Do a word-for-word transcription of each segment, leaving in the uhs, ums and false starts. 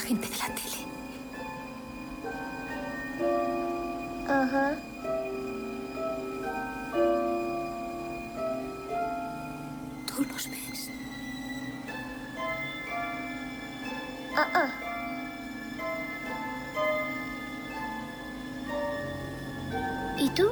gente de la tele. Ajá. ¿Tú los ves? Ah, ah. ¿Y tú?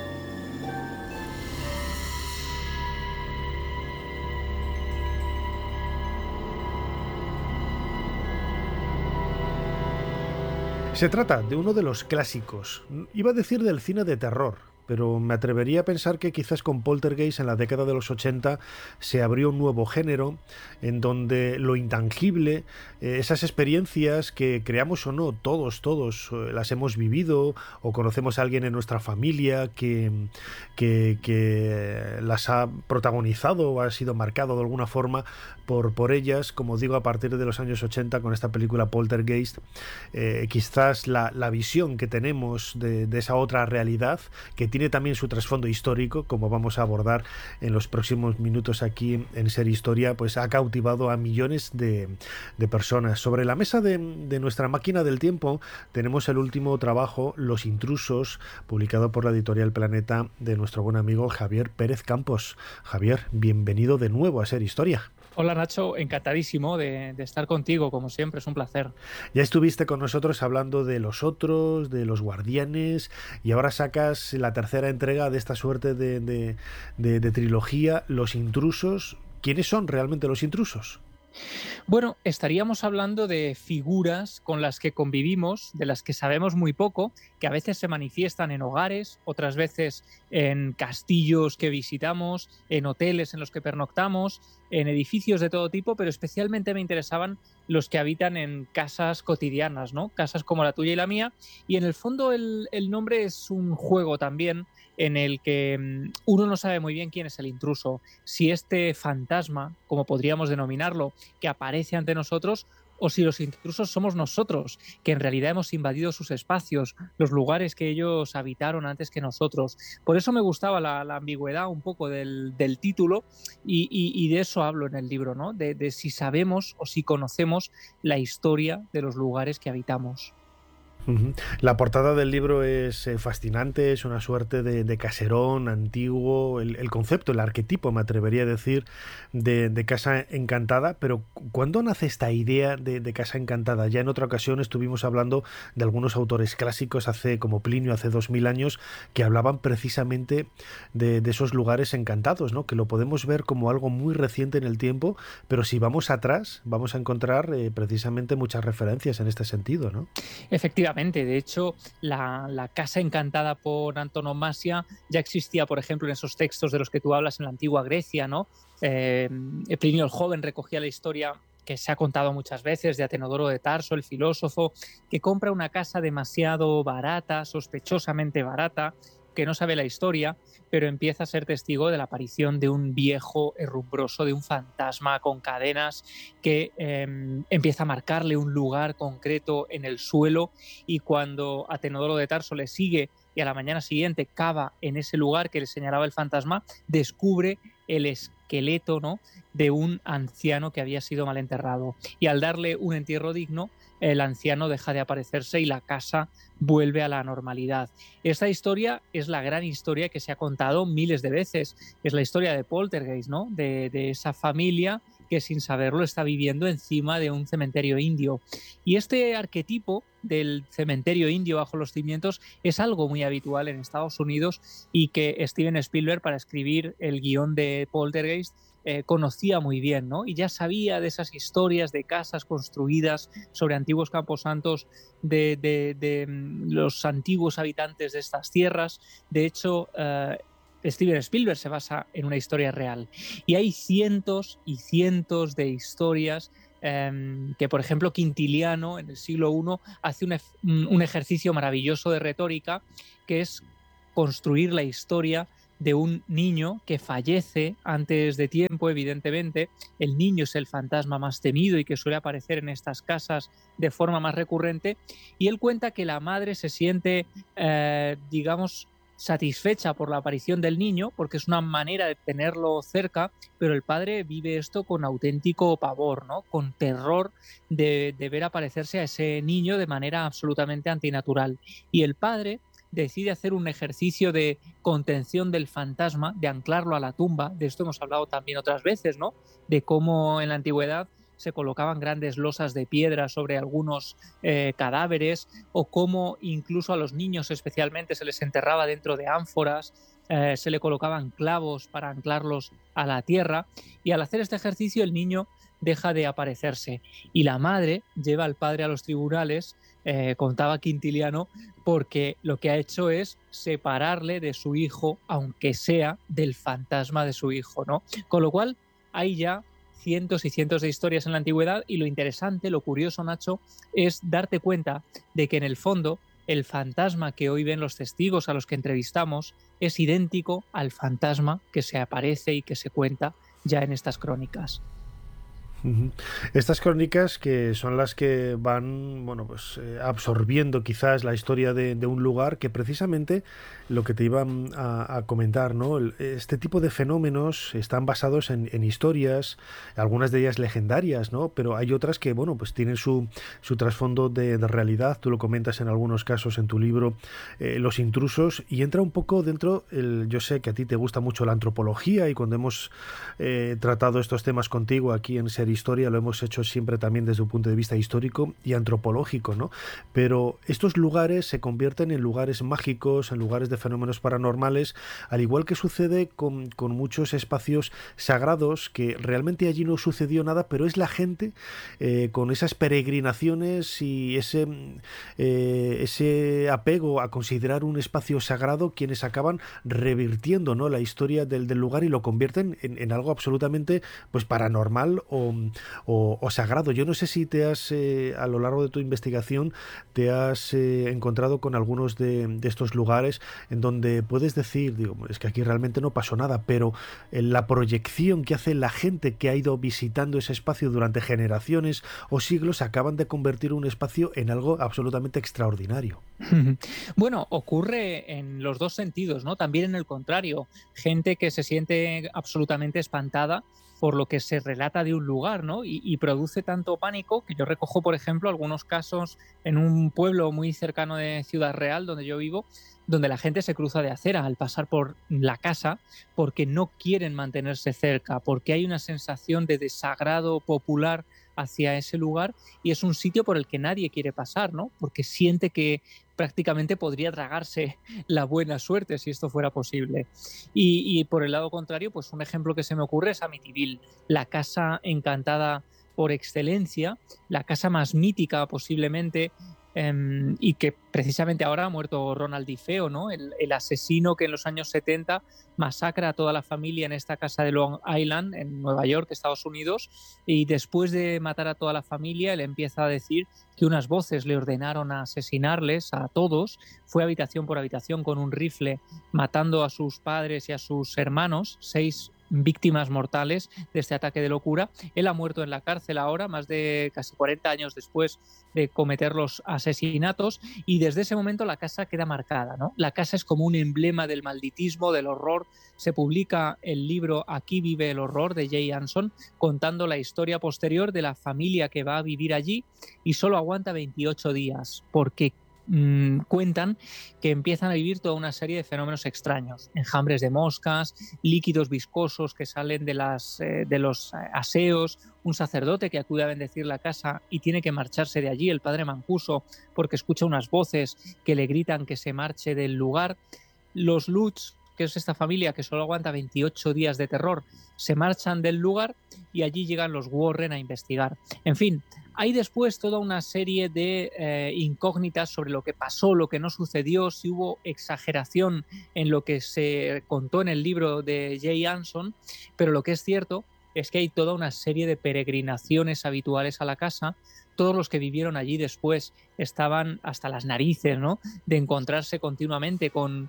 Se trata de uno de los clásicos, iba a decir del cine de terror, pero me atrevería a pensar que quizás con Poltergeist en la década de los ochenta se abrió un nuevo género en donde lo intangible, eh, esas experiencias que creamos o no, todos, todos eh, las hemos vivido o conocemos a alguien en nuestra familia que, que, que las ha protagonizado o ha sido marcado de alguna forma por, por ellas, como digo, a partir de los años ochenta con esta película Poltergeist, eh, quizás la, la visión que tenemos de, de esa otra realidad que tiene también su trasfondo histórico, como vamos a abordar en los próximos minutos aquí en Ser Historia, pues ha cautivado a millones de, de personas. Sobre la mesa de, de nuestra máquina del tiempo tenemos el último trabajo, Los Intrusos, publicado por la editorial Planeta, de nuestro buen amigo Javier Pérez Campos. Javier, bienvenido de nuevo a Ser Historia. Hola Nacho, encantadísimo de, de estar contigo, como siempre, es un placer. Ya estuviste con nosotros hablando de Los Otros, de Los Guardianes, y ahora sacas la tercera entrega de esta suerte de, de, de, de trilogía, Los Intrusos. ¿Quiénes son realmente los intrusos? Bueno, estaríamos hablando de figuras con las que convivimos, de las que sabemos muy poco, que a veces se manifiestan en hogares, otras veces en castillos que visitamos, en hoteles en los que pernoctamos, en edificios de todo tipo, pero especialmente me interesaban los que habitan en casas cotidianas, ¿no? Casas como la tuya y la mía, y en el fondo el, el nombre es un juego también en el que um, uno no sabe muy bien quién es el intruso, si este fantasma, como podríamos denominarlo, que aparece ante nosotros, o si los intrusos somos nosotros, que en realidad hemos invadido sus espacios, los lugares que ellos habitaron antes que nosotros. Por eso me gustaba la, la ambigüedad un poco del, del título y, y, y de eso hablo en el libro, ¿no? De, de si sabemos o si conocemos la historia de los lugares que habitamos. La portada del libro es eh, fascinante, es una suerte de, de caserón antiguo, el, el concepto, el arquetipo, me atrevería a decir, de, de casa encantada, pero ¿cuándo nace esta idea de, de casa encantada? Ya en otra ocasión estuvimos hablando de algunos autores clásicos, hace como Plinio, hace dos mil años, que hablaban precisamente de, de esos lugares encantados, ¿no? Que lo podemos ver como algo muy reciente en el tiempo, pero si vamos atrás, vamos a encontrar eh, precisamente muchas referencias en este sentido, ¿no? Efectivamente. De hecho, la, la casa encantada por antonomasia ya existía, por ejemplo, en esos textos de los que tú hablas en la antigua Grecia, ¿no? Eh, Plinio el Joven recogía la historia que se ha contado muchas veces de Atenodoro de Tarso, el filósofo, que compra una casa demasiado barata, sospechosamente barata, que no sabe la historia, pero empieza a ser testigo de la aparición de un viejo herrumbroso, de un fantasma con cadenas que eh, empieza a marcarle un lugar concreto en el suelo, y cuando Atenodoro de Tarso le sigue y a la mañana siguiente cava en ese lugar que le señalaba el fantasma, descubre el esqueleto, ¿no?, de un anciano que había sido mal enterrado. Y al darle un entierro digno, el anciano deja de aparecerse y la casa vuelve a la normalidad. Esta historia es la gran historia que se ha contado miles de veces. Es la historia de Poltergeist, ¿no?, de, de esa familia que sin saberlo está viviendo encima de un cementerio indio. Y este arquetipo del cementerio indio bajo los cimientos es algo muy habitual en Estados Unidos y que Steven Spielberg, para escribir el guión de Poltergeist, eh, conocía muy bien, ¿no? Y ya sabía de esas historias de casas construidas sobre antiguos camposantos de, de, de los antiguos habitantes de estas tierras. De hecho, eh, Steven Spielberg se basa en una historia real. Y hay cientos y cientos de historias eh, que, por ejemplo, Quintiliano en el siglo primero hace un, un ejercicio maravilloso de retórica, que es construir la historia de un niño que fallece antes de tiempo, evidentemente. El niño es el fantasma más temido y que suele aparecer en estas casas de forma más recurrente, y él cuenta que la madre se siente, eh, digamos, satisfecha por la aparición del niño, porque es una manera de tenerlo cerca, pero el padre vive esto con auténtico pavor, ¿no? Con terror de, de ver aparecerse a ese niño de manera absolutamente antinatural. Y el padre decide hacer un ejercicio de contención del fantasma, de anclarlo a la tumba. De esto hemos hablado también otras veces, ¿no? De cómo en la antigüedad se colocaban grandes losas de piedra sobre algunos eh, cadáveres, o cómo incluso a los niños especialmente se les enterraba dentro de ánforas, eh, se le colocaban clavos para anclarlos a la tierra, y al hacer este ejercicio el niño deja de aparecerse y la madre lleva al padre a los tribunales, eh, contaba Quintiliano, porque lo que ha hecho es separarle de su hijo, aunque sea del fantasma de su hijo, ¿no? Con lo cual hay ya cientos y cientos de historias en la antigüedad, y lo interesante, lo curioso, Nacho, es darte cuenta de que en el fondo el fantasma que hoy ven los testigos a los que entrevistamos es idéntico al fantasma que se aparece y que se cuenta ya en estas crónicas. Ujú. Estas crónicas que son las que van, bueno, pues eh, absorbiendo quizás la historia de, de un lugar, que precisamente lo que te iba a, a comentar, ¿no? El- este tipo de fenómenos están basados en, en historias, algunas de ellas legendarias, ¿no? Pero hay otras que, bueno, pues tienen su, su trasfondo de, de realidad. Tú lo comentas en algunos casos en tu libro, eh, Los intrusos, y entra un poco dentro, el, yo sé que a ti te gusta mucho la antropología, y cuando hemos eh, tratado estos temas contigo aquí en Ser Historia, lo hemos hecho siempre también desde un punto de vista histórico y antropológico, ¿no? Pero estos lugares se convierten en lugares mágicos, en lugares de fenómenos paranormales, al igual que sucede con, con muchos espacios sagrados, que realmente allí no sucedió nada, pero es la gente eh, con esas peregrinaciones y ese, eh, ese apego a considerar un espacio sagrado, quienes acaban revirtiendo, ¿no?, la historia del, del lugar, y lo convierten en, en algo absolutamente, pues, paranormal o, o, o sagrado. Yo no sé si te has, eh, a lo largo de tu investigación, te has eh, encontrado con algunos de, de estos lugares en donde puedes decir, digo, es que aquí realmente no pasó nada, pero eh, la proyección que hace la gente que ha ido visitando ese espacio durante generaciones o siglos acaban de convertir un espacio en algo absolutamente extraordinario. Bueno, ocurre en los dos sentidos, ¿no? También en el contrario, gente que se siente absolutamente espantada por lo que se relata de un lugar, ¿no? Y, y produce tanto pánico que yo recojo, por ejemplo, algunos casos en un pueblo muy cercano de Ciudad Real, donde yo vivo, donde la gente se cruza de acera al pasar por la casa porque no quieren mantenerse cerca, porque hay una sensación de desagrado popular hacia ese lugar, y es un sitio por el que nadie quiere pasar, ¿no? Porque siente que prácticamente podría tragarse la buena suerte si esto fuera posible. Y, y por el lado contrario, pues un ejemplo que se me ocurre es Amityville, la casa encantada por excelencia, la casa más mítica posiblemente, em, y que precisamente ahora ha muerto Ronald DeFeo, ¿no? El, el asesino que en los años setenta masacra a toda la familia en esta casa de Long Island, en Nueva York, Estados Unidos, y después de matar a toda la familia, él empieza a decir que unas voces le ordenaron a asesinarles a todos. Fue habitación por habitación con un rifle, matando a sus padres y a sus hermanos, seis víctimas mortales de este ataque de locura. Él ha muerto en la cárcel ahora, más de casi cuarenta años después de cometer los asesinatos, y desde ese momento la casa queda marcada, ¿no? La casa es como un emblema del malditismo, del horror. Se publica el libro Aquí vive el horror, de Jay Anson, contando la historia posterior de la familia que va a vivir allí, y solo aguanta veintiocho días porque mmm, cuentan que empiezan a vivir toda una serie de fenómenos extraños: enjambres de moscas, líquidos viscosos que salen de, las, eh, de los aseos, un sacerdote que acude a bendecir la casa y tiene que marcharse de allí, el padre Mancuso, porque escucha unas voces que le gritan que se marche del lugar. Los Lutz, que es esta familia que solo aguanta veintiocho días de terror, se marchan del lugar, y allí llegan los Warren a investigar. En fin, hay después toda una serie de eh, incógnitas sobre lo que pasó, lo que no sucedió, si hubo exageración en lo que se contó en el libro de Jay Anson, pero lo que es cierto es que hay toda una serie de peregrinaciones habituales a la casa. Todos los que vivieron allí después estaban hasta las narices, ¿no?, de encontrarse continuamente con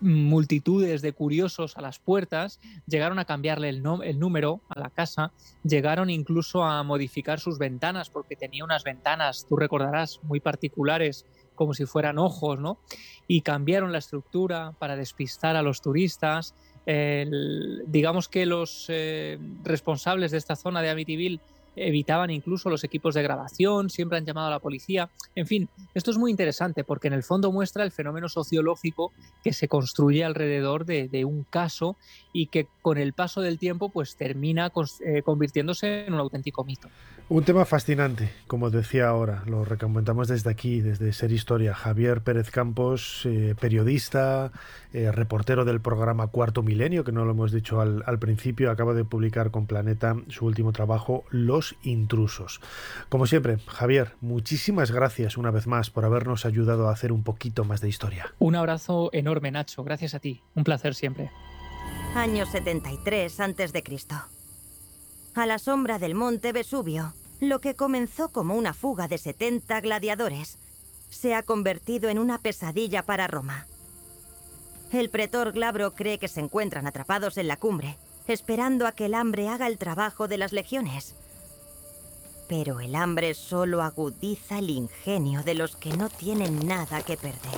multitudes de curiosos a las puertas, llegaron a cambiarle el, no, el número a la casa, llegaron incluso a modificar sus ventanas, porque tenía unas ventanas, tú recordarás, muy particulares, como si fueran ojos, ¿no? Y cambiaron la estructura para despistar a los turistas. El, digamos que los eh, responsables de esta zona de Amityville evitaban incluso los equipos de grabación, siempre han llamado a la policía. En fin, esto es muy interesante porque en el fondo muestra el fenómeno sociológico que se construye alrededor de, de un caso y que con el paso del tiempo pues termina eh, convirtiéndose en un auténtico mito. Un tema fascinante, como decía ahora, lo recomendamos desde aquí, desde Ser Historia. Javier Pérez Campos, eh, periodista, eh, reportero del programa Cuarto Milenio, que no lo hemos dicho al, al principio, acaba de publicar con Planeta su último trabajo, Los Intrusos. Como siempre, Javier, muchísimas gracias una vez más por habernos ayudado a hacer un poquito más de historia. Un abrazo enorme, Nacho, gracias a ti, un placer siempre. Año setenta y tres antes de Cristo. A la sombra del monte Vesubio, lo que comenzó como una fuga de setenta gladiadores se ha convertido en una pesadilla para Roma. El pretor Glabro cree que se encuentran atrapados en la cumbre, esperando a que el hambre haga el trabajo de las legiones. Pero el hambre solo agudiza el ingenio de los que no tienen nada que perder.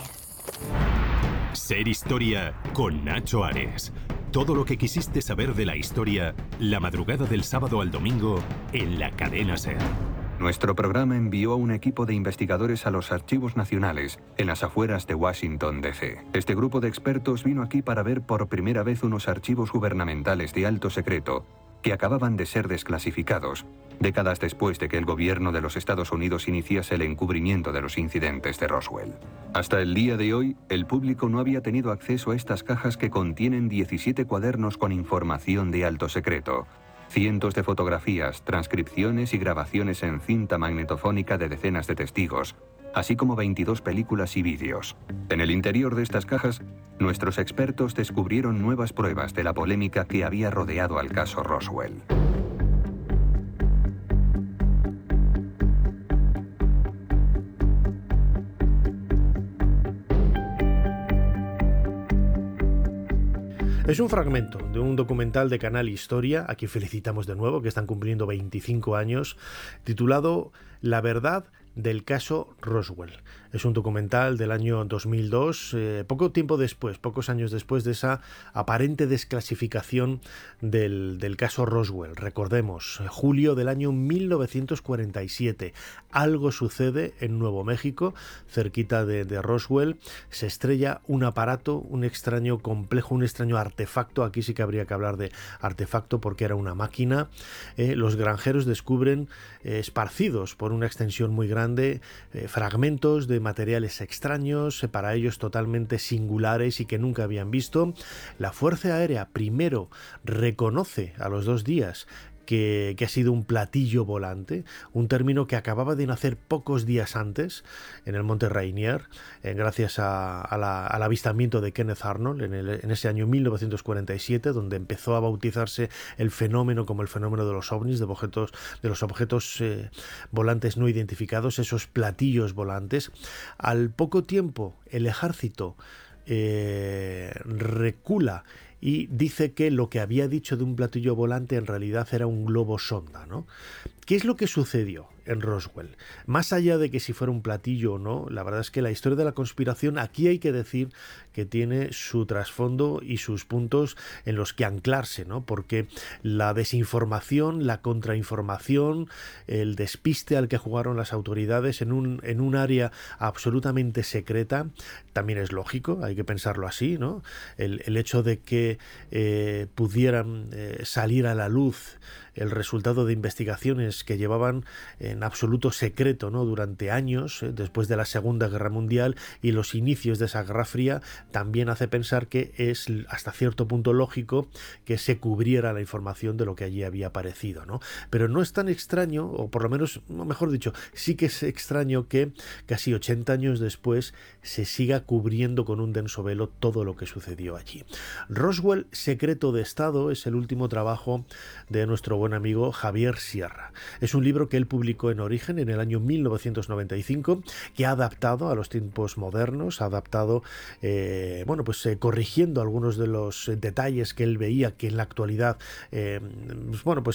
Ser Historia con Nacho Ares. Todo lo que quisiste saber de la historia, la madrugada del sábado al domingo, en la cadena SER. Nuestro programa envió a un equipo de investigadores a los archivos nacionales, en las afueras de Washington, D C Este grupo de expertos vino aquí para ver por primera vez unos archivos gubernamentales de alto secreto, que acababan de ser desclasificados, décadas después de que el gobierno de los Estados Unidos iniciase el encubrimiento de los incidentes de Roswell. Hasta el día de hoy, el público no había tenido acceso a estas cajas que contienen diecisiete cuadernos con información de alto secreto, cientos de fotografías, transcripciones y grabaciones en cinta magnetofónica de decenas de testigos, así como veintidós películas y vídeos. En el interior de estas cajas, nuestros expertos descubrieron nuevas pruebas de la polémica que había rodeado al caso Roswell. Es un fragmento de un documental de Canal Historia, a quien felicitamos de nuevo, que están cumpliendo veinticinco años, titulado La verdad del caso Roswell. Es un documental del año dos mil dos, eh, poco tiempo después, pocos años después de esa aparente desclasificación del, del caso Roswell. Recordemos, julio del año mil novecientos cuarenta y siete. Algo sucede en Nuevo México, cerquita de, de Roswell. Se estrella un aparato, un extraño complejo, un extraño artefacto. Aquí sí que habría que hablar de artefacto porque era una máquina. Eh, los granjeros descubren eh, esparcidos por una extensión muy grande de eh, fragmentos de materiales extraños, eh, para ellos totalmente singulares y que nunca habían visto. La Fuerza Aérea primero reconoce a los dos días Que, que ha sido un platillo volante, un término que acababa de nacer pocos días antes en el Monte Rainier, eh, gracias a, a la, al avistamiento de Kenneth Arnold en, el, en ese año mil novecientos cuarenta y siete, donde empezó a bautizarse el fenómeno como el fenómeno de los ovnis, de, objetos, de los objetos eh, volantes no identificados, esos platillos volantes. Al poco tiempo, el ejército eh, recula y dice que lo que había dicho de un platillo volante en realidad era un globo sonda, ¿no? ¿Qué es lo que sucedió en Roswell? Más allá de que si fuera un platillo o no, la verdad es que la historia de la conspiración aquí hay que decir que tiene su trasfondo y sus puntos en los que anclarse, ¿no? Porque la desinformación, la contrainformación, el despiste al que jugaron las autoridades en un, en un área absolutamente secreta, también es lógico, hay que pensarlo así, ¿no? El, el hecho de que eh, pudieran eh, salir a la luz el resultado de investigaciones que llevaban en absoluto secreto, ¿no? Durante años, eh, después de la Segunda Guerra Mundial y los inicios de esa Guerra Fría, también hace pensar que es hasta cierto punto lógico que se cubriera la información de lo que allí había aparecido, ¿no? Pero no es tan extraño, o por lo menos, mejor dicho, sí que es extraño que casi ochenta años después se siga cubriendo con un denso velo todo lo que sucedió allí. Roswell, secreto de Estado, es el último trabajo de nuestro buen amigo Javier Sierra. Es un libro que él publicó en Origen en el año mil novecientos noventa y cinco, que ha adaptado a los tiempos modernos, ha adaptado, eh, bueno, pues eh, corrigiendo algunos de los detalles que él veía que en la actualidad, eh, bueno, pues